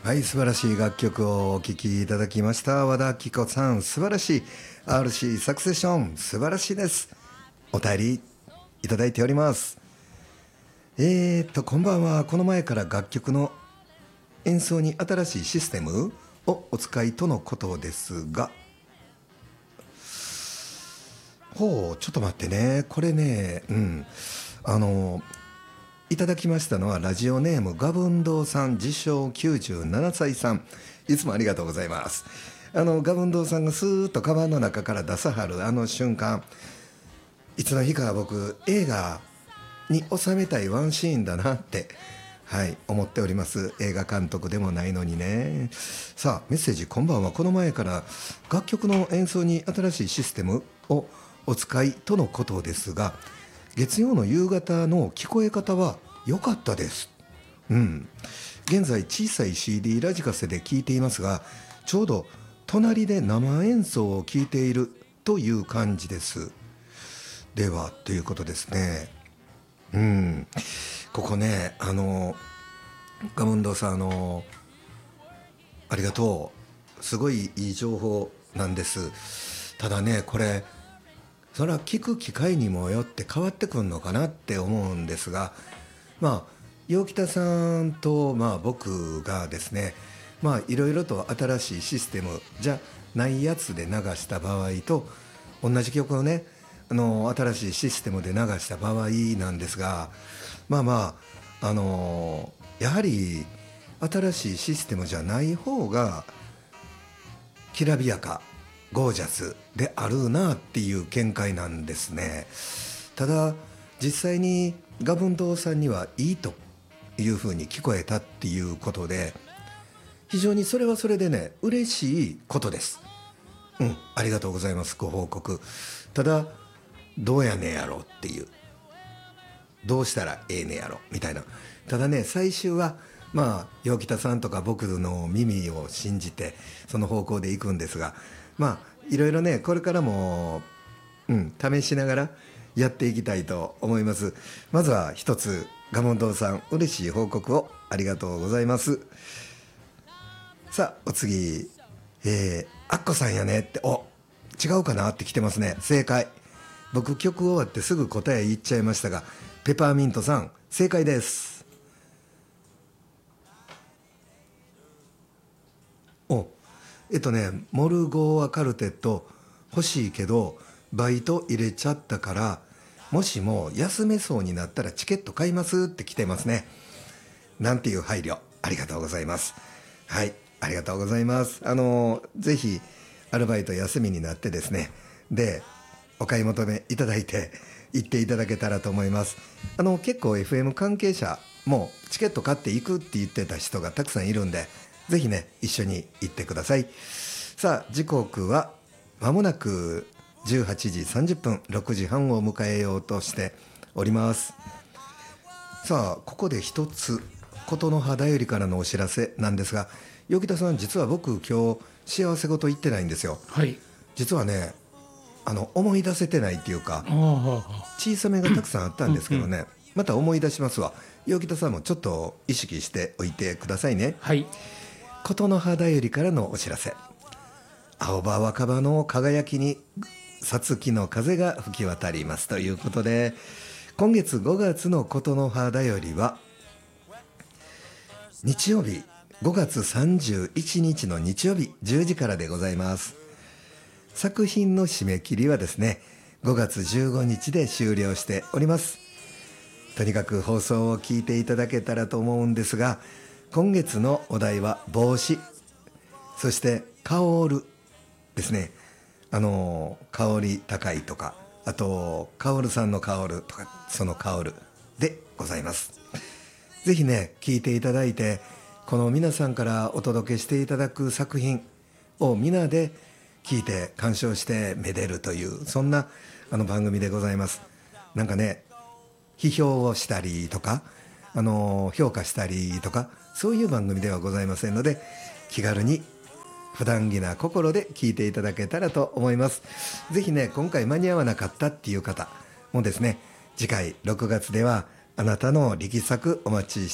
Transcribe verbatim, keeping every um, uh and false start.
はい、素晴らしい楽曲をお聴きいただきました。和田アキ子さん、素晴らしい。 アールシー サクセション、素晴らしいです。お便りいただいております。えーとこんばんは。この前から楽曲の演奏に新しいシステムをお使いとのことですが、ほう、ちょっと待ってね。これね、うんあのいただきましたのはラジオネームガブンドウさん、自称きゅうじゅうななさいさん、いつもありがとうございます。あのガブンドウさんがスーッとカバンの中から出さはるあの瞬間、いつの日か僕映画に収めたいワンシーンだなってはい思っております。映画監督でもないのにね。さあメッセージ、こんばんは。この前から楽曲の演奏に新しいシステムをお使いとのことですが、月曜の夕方の聞こえ方は良かったです。うん。現在小さい シーディー ラジカセで聞いていますが、ちょうど隣で生演奏を聞いているという感じです。ではということですね。うん。ここね、あのガムンドさん、あのありがとう。すごいいい情報なんです。ただね、これそれは聞く機会にもよって変わってくるのかなって思うんですが、まあ陽北さんとまあ僕がですね、まあいろいろと新しいシステムじゃないやつで流した場合と同じ曲をね、あの新しいシステムで流した場合なんですが、まあまああのやはり新しいシステムじゃない方がきらびやかゴージャスであるなっていう見解なんですね。ただ実際にガブンドウさんにはいいというふうに聞こえたっていうことで、非常にそれはそれでね嬉しいことです。うん、ありがとうございます、ご報告。ただどうやねんやろっていう、どうしたらええねやろみたいな。ただね、最終はまあ陽北さんとか僕の耳を信じてその方向で行くんですが、まあいろいろねこれからも、うん、試しながらやっていきたいと思います。まずは一つ、ガモンドウさん、嬉しい報告をありがとうございます。さあお次、えー、アッコさんやねって、お違うかなって来てますね。正解。僕曲終わってすぐ答え言っちゃいましたが、ペパーミントさん正解です。おえっとねモルゴーアカルテット欲しいけどバイト入れちゃったから、もしも休めそうになったらチケット買いますって来てますね。なんていう配慮、ありがとうございます。はい、ありがとうございます。あのぜひアルバイト休みになってですね、でお買い求めいただいて行っていただけたらと思います。あの結構 エフエム 関係者もチケット買っていくって言ってた人がたくさんいるんで、ぜひね一緒に行ってください。さあ時刻はまもなくじゅうはちじさんじゅっぷん、ろくじはんを迎えようとしております。さあここで一つことの葉だよりからのお知らせなんですが、陽北さん、実は僕今日幸せ事言ってないんですよ。 はい。 実はね、あの思い出せてないっていうか、 ああ、 小さめがたくさんあったんですけどね、うんうん、また思い出しますわ。陽北さんもちょっと意識しておいてくださいね。 はい。 ことの葉だよりからのお知らせ。青葉若葉の輝きにさつきの風が吹き渡りますということで、今月ごがつのことの葉だよりは日曜日ごがつさんじゅういちにちの日曜日じゅうじからでございます。作品の締め切りはですねごがつじゅうごにちで終了しております。とにかく放送を聞いていただけたらと思うんですが、今月のお題は帽子、そして香るですね。あの香り高いとか、あと香るさんの香るとか、その香るでございます。ぜひね聞いていただいて、この皆さんからお届けしていただく作品を皆で聞いて鑑賞してめでるという、そんなあの番組でございます。なんかね批評をしたりとか、あの評価したりとか、そういう番組ではございませんので、気軽に普段着な心で聞いていただけたらと思います。ぜひね今回間に合わなかったっていう方もですね、次回ろくがつではあなたの力作お待ちして